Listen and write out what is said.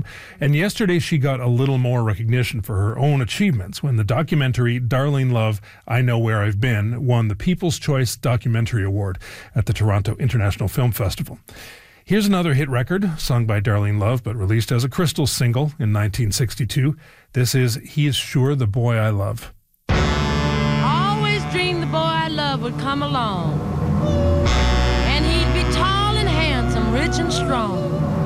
film. And yesterday she got a little more recognition for her own achievements when the documentary Darlene Love, I Know Where I've Been won the People's Choice Documentary Award at the Toronto International Film Festival. Here's another hit record sung by Darlene Love but released as a Crystal single in 1962. This is He Is Sure the Boy I Love. Always dreamed the boy I love would come along, and he'd be tall and handsome, rich and strong.